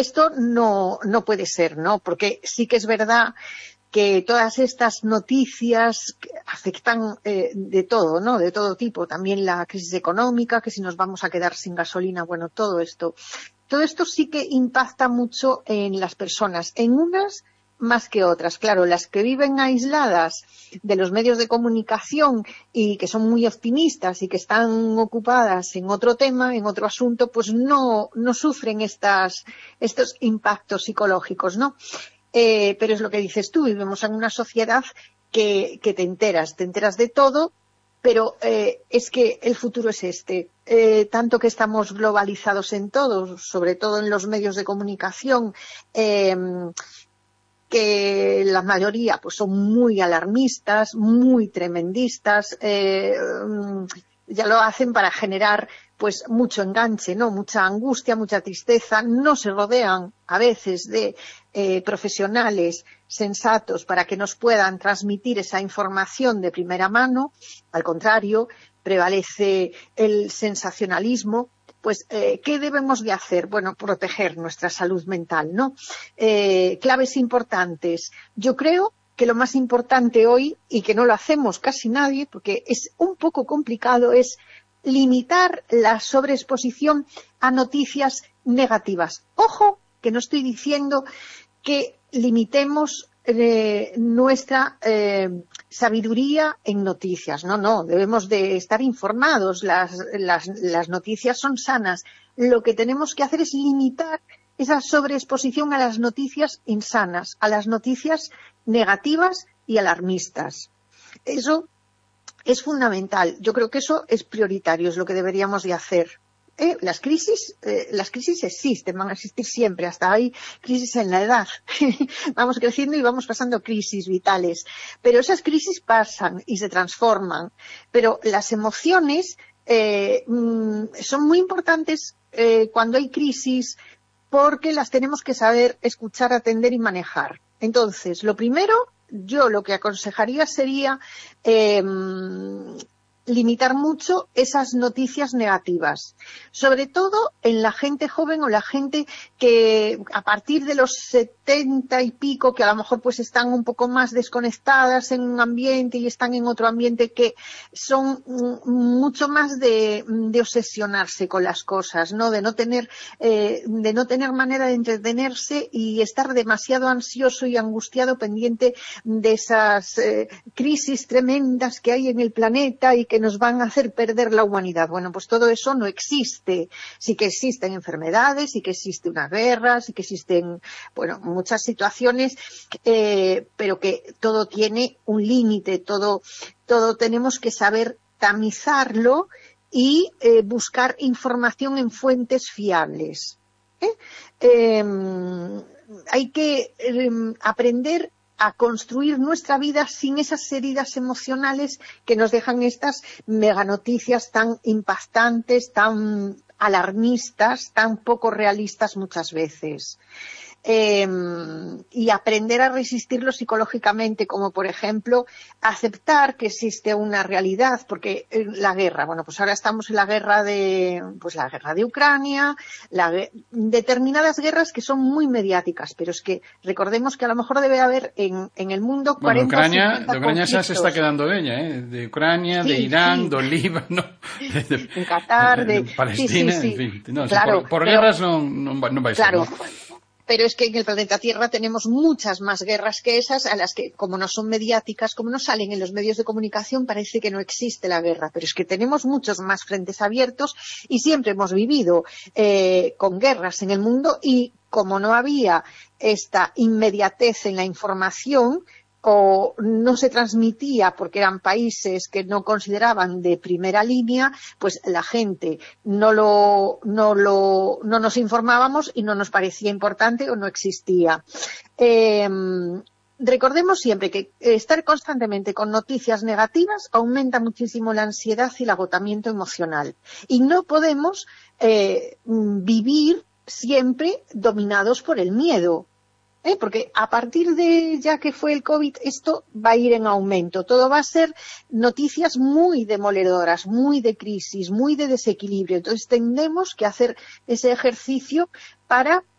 esto no puede ser, ¿no? Porque sí que es verdad que todas estas noticias afectan de todo, ¿no? De todo tipo. También la crisis económica, que si nos vamos a quedar sin gasolina, bueno, todo esto. Todo esto sí que impacta mucho en las personas, en unas más que otras. Claro, las que viven aisladas de los medios de comunicación y que son muy optimistas y que están ocupadas en otro tema, en otro asunto, pues no sufren estos impactos psicológicos, ¿no? Pero es lo que dices tú, vivimos en una sociedad que te enteras de todo, pero es que el futuro es este. Tanto que estamos globalizados en todo, sobre todo en los medios de comunicación, que la mayoría pues son muy alarmistas, muy tremendistas, ya lo hacen para generar pues mucho enganche, ¿no? Mucha angustia, mucha tristeza, no se rodean a veces de profesionales sensatos para que nos puedan transmitir esa información de primera mano, al contrario, prevalece el sensacionalismo. Pues, ¿qué debemos de hacer? Bueno, proteger nuestra salud mental, ¿no? Claves importantes. Yo creo que lo más importante hoy, y que no lo hacemos casi nadie, porque es un poco complicado, es limitar la sobreexposición a noticias negativas. Ojo, que no estoy diciendo que limitemos nuestra sabiduría en noticias. No, debemos de estar informados. Las noticias son sanas. Lo que tenemos que hacer es limitar esa sobreexposición a las noticias insanas, a las noticias negativas y alarmistas. Eso es fundamental. Yo creo que eso es prioritario, es lo que deberíamos de hacer. Las crisis existen, van a existir siempre, hasta hay crisis en la edad. Vamos creciendo y vamos pasando crisis vitales. Pero esas crisis pasan y se transforman. Pero las emociones son muy importantes cuando hay crisis, porque las tenemos que saber escuchar, atender y manejar. Entonces, lo primero, yo lo que aconsejaría sería limitar mucho esas noticias negativas, sobre todo en la gente joven o la gente que a partir de los 70 y pico, que a lo mejor pues están un poco más desconectadas en un ambiente y están en otro ambiente, que son mucho más de obsesionarse con las cosas, ¿no? De no tener manera de entretenerse y estar demasiado ansioso y angustiado pendiente de esas crisis tremendas que hay en el planeta y que nos van a hacer perder la humanidad. Bueno, pues todo eso no existe. Sí que existen enfermedades, sí que existe una guerra, sí que existen, bueno, muchas situaciones, pero que todo tiene un límite, todo tenemos que saber tamizarlo y buscar información en fuentes fiables. Hay que aprender a construir nuestra vida sin esas heridas emocionales que nos dejan estas meganoticias tan impactantes, tan alarmistas, tan poco realistas muchas veces. Y aprender a resistirlo psicológicamente, como por ejemplo aceptar que existe una realidad, porque la guerra, bueno, pues ahora estamos en la guerra de Ucrania, determinadas guerras que son muy mediáticas, pero es que recordemos que a lo mejor debe haber en el mundo 40 o 50 de Ucrania xa se está quedando bella, de Ucrania, sí, de Irán, do Líbano, en Qatar, de Palestina, sí. En fin, no, claro, por guerras non vai ser. Claro. ¿No? Pero es que en el planeta Tierra tenemos muchas más guerras que esas, a las que, como no son mediáticas, como no salen en los medios de comunicación, parece que no existe la guerra. Pero es que tenemos muchos más frentes abiertos y siempre hemos vivido con guerras en el mundo, y como no había esta inmediatez en la información, o no se transmitía porque eran países que no consideraban de primera línea, pues la gente no nos informábamos y no nos parecía importante o no existía. Recordemos siempre que estar constantemente con noticias negativas aumenta muchísimo la ansiedad y el agotamiento emocional, y no podemos vivir siempre dominados por el miedo. Porque a partir de ya que fue el COVID, esto va a ir en aumento. Todo va a ser noticias muy demoledoras, muy de crisis, muy de desequilibrio. Entonces tendremos que hacer ese ejercicio para